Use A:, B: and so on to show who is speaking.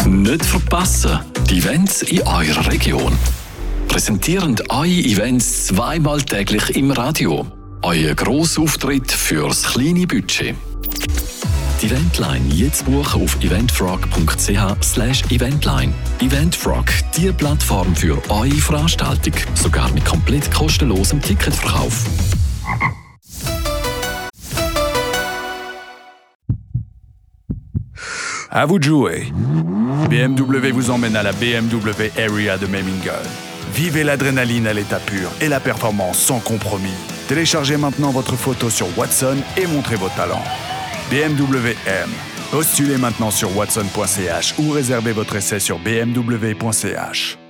A: Nicht verpassen, die Events in eurer Region. Präsentierend eure Events zweimal täglich im Radio. Euer Grossauftritt fürs kleine Budget. Die Eventline jetzt buchen auf eventfrog.ch/eventline. Eventfrog, die Plattform für eure Veranstaltung. Sogar mit komplett kostenlosem Ticketverkauf.
B: À vous de jouer. BMW vous emmène à la BMW Area de Memmingen. Vivez l'adrénaline à l'état pur et la performance sans compromis. Téléchargez maintenant votre photo sur Watson et montrez vos talents. BMW M. Postulez maintenant sur watson.ch ou réservez votre essai sur bmw.ch.